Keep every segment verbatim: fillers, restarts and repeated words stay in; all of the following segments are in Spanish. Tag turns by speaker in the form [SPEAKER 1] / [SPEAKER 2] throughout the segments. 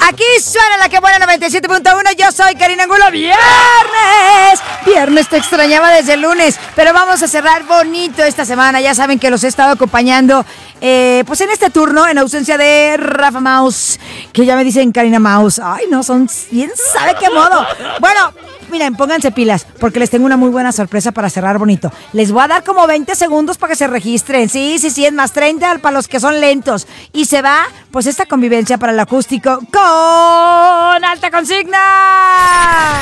[SPEAKER 1] Aquí suena la que buena noventa y siete punto uno. Yo soy Karina Angulo. Viernes. Viernes, te extrañaba desde el lunes. Pero vamos a cerrar bonito esta semana. Ya saben que los he estado acompañando eh, pues en este turno, en ausencia de Rafa Mouse, que ya me dicen Karina Mouse. Ay, no, son bien sabe qué modo. Bueno, miren, pónganse pilas, porque les tengo una muy buena sorpresa para cerrar bonito. Les voy a dar como veinte segundos para que se registren. Sí, sí, sí, es más treinta para los que son lentos. Y se va, pues, esta convivencia para el acústico con Alta Consigna.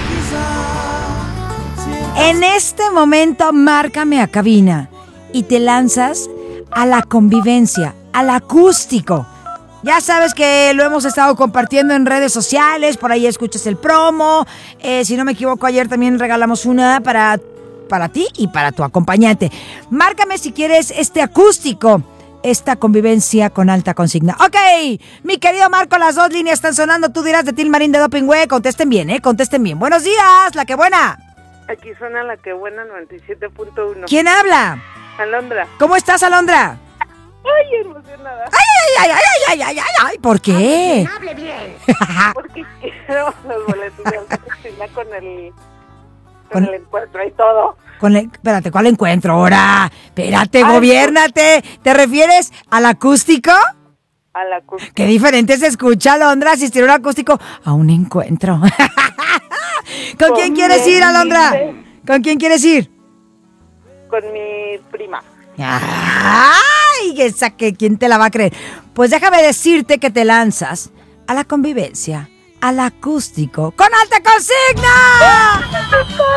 [SPEAKER 1] En este momento, márcame a cabina y te lanzas a la convivencia, al acústico. Ya sabes que lo hemos estado compartiendo en redes sociales, por ahí escuchas el promo. Eh, si no me equivoco, ayer también regalamos una para, para ti y para tu acompañante. Márcame si quieres este acústico, esta convivencia con Alta Consigna. Ok, mi querido Marco, las dos líneas están sonando. Tú dirás de Tilmarín de Dopingüe. Contesten bien, ¿eh? Contesten bien. Buenos días, la que buena.
[SPEAKER 2] Aquí suena la que buena noventa y siete punto uno.
[SPEAKER 1] ¿Quién habla?
[SPEAKER 2] Alondra.
[SPEAKER 1] ¿Cómo estás, Alondra?
[SPEAKER 2] Ay, emocionada.
[SPEAKER 1] Ay, ay, ay, ay, ay, ay, ay, ay, ¿por qué?
[SPEAKER 2] Hable bien. Porque quiero los boletos de Alta Consigna con el, con, con el encuentro y todo.
[SPEAKER 1] Con el, espérate, ¿cuál encuentro ahora? Espérate,
[SPEAKER 2] Ay,
[SPEAKER 1] gobiérnate. ¿Te refieres al acústico?
[SPEAKER 2] Al acústico.
[SPEAKER 1] Qué diferente se escucha, Alondra, asistir a un acústico a un encuentro. ¿Con quién quieres ir, Alondra? ¿Con quién quieres ir?
[SPEAKER 2] Con mi prima.
[SPEAKER 1] ¡Ay! Esa que quién te la va a creer. Pues déjame decirte que te lanzas a la convivencia, al acústico, con Alta Consigna.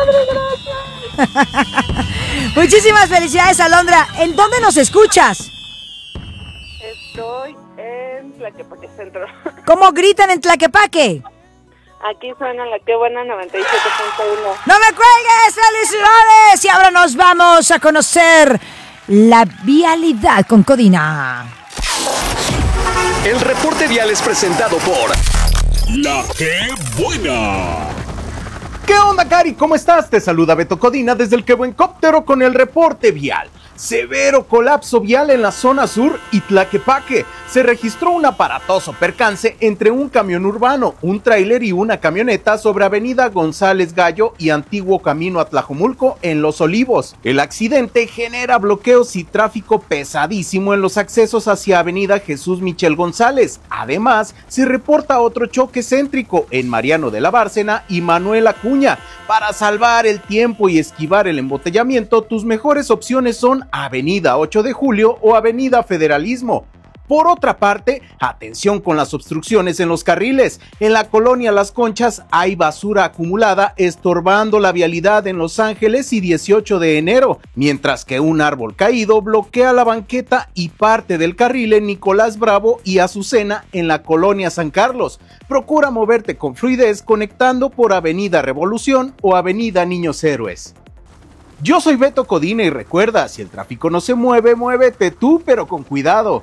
[SPEAKER 1] Muchísimas felicidades, Alondra. ¿En dónde nos escuchas?
[SPEAKER 2] Estoy en Tlaquepaque Centro.
[SPEAKER 1] ¿Cómo gritan en Tlaquepaque?
[SPEAKER 2] Aquí suena la que buena noventa y siete punto uno.
[SPEAKER 1] ¡No me cuelgues! ¡Felicidades! Y ahora nos vamos a conocer la vialidad con Codina.
[SPEAKER 3] El reporte vial es presentado por La Que Buena.
[SPEAKER 4] ¿Qué onda, Cari? ¿Cómo estás? Te saluda Beto Codina desde el Que Buencóptero con el reporte vial. Severo colapso vial en la zona sur y Tlaquepaque. Se registró un aparatoso percance entre un camión urbano, un tráiler y una camioneta sobre Avenida González Gallo y Antiguo Camino a Tlajomulco en Los Olivos. El accidente genera bloqueos y tráfico pesadísimo en los accesos hacia Avenida Jesús Michel González. Además, se reporta otro choque céntrico en Mariano de la Bárcena y Manuel Acuña. Para salvar el tiempo y esquivar el embotellamiento, tus mejores opciones son Avenida ocho de julio o Avenida Federalismo. Por otra parte, atención con las obstrucciones en los carriles. En la colonia Las Conchas hay basura acumulada estorbando la vialidad en Los Ángeles y dieciocho de enero, mientras que un árbol caído bloquea la banqueta y parte del carril en Nicolás Bravo y Azucena en la colonia San Carlos. Procura moverte con fluidez conectando por Avenida Revolución o Avenida Niños Héroes. Yo soy Beto Codina y recuerda, si el tráfico no se mueve, muévete tú, pero con cuidado.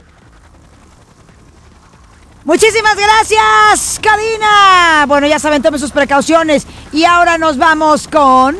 [SPEAKER 1] Muchísimas gracias, Codina. Bueno, ya saben, tomen sus precauciones. Y ahora nos vamos con...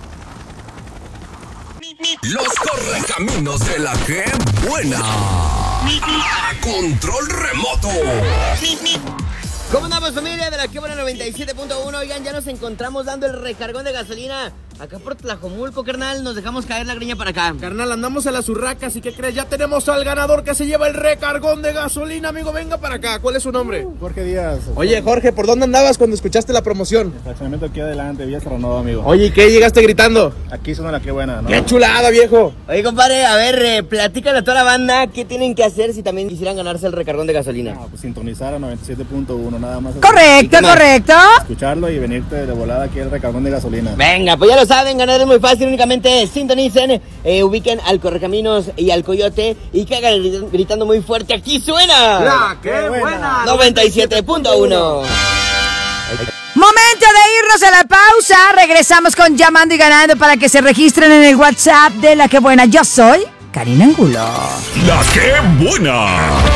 [SPEAKER 3] Los correcaminos de La Que Buena. A control remoto.
[SPEAKER 5] ¿Cómo andamos, familia de La Que Buena noventa y siete punto uno? Oigan, ya nos encontramos dando el recargón de gasolina acá por Tlajomulco, carnal. Nos dejamos caer la greña para acá.
[SPEAKER 6] Carnal, andamos a las urracas y ¿qué crees? Ya tenemos al ganador que se lleva el recargón de gasolina, amigo. Venga para acá. ¿Cuál es su nombre?
[SPEAKER 7] Jorge Díaz.
[SPEAKER 6] Oye, Jorge, ¿por dónde andabas cuando escuchaste la promoción?
[SPEAKER 7] Estacionamiento aquí adelante, Villa Serrano, amigo.
[SPEAKER 6] Oye, ¿y qué llegaste gritando?
[SPEAKER 7] Aquí suena La Que Buena, ¿no?
[SPEAKER 6] ¡Qué chulada, viejo!
[SPEAKER 5] Oye, compadre, a ver, eh, platícale a toda la banda qué tienen que hacer si también quisieran ganarse el recargón de gasolina.
[SPEAKER 7] Ah, pues sintonizar a noventa y siete punto uno, nada más.
[SPEAKER 1] Correcto, correcto.
[SPEAKER 7] Escucharlo y venirte de volada aquí al recargón de gasolina.
[SPEAKER 5] Venga, pues ya lo saben, ganar es muy fácil. Únicamente sintonicen, eh, ubiquen al Correcaminos y al Coyote y que hagan gritando muy fuerte. ¡Aquí suena!
[SPEAKER 6] ¡La Que Buena!
[SPEAKER 5] noventa y siete punto uno.
[SPEAKER 1] Momento de irnos a la pausa. Regresamos con Llamando y Ganando para que se registren en el WhatsApp de La Que Buena. Yo soy Karina Angulo.
[SPEAKER 3] La Que Buena.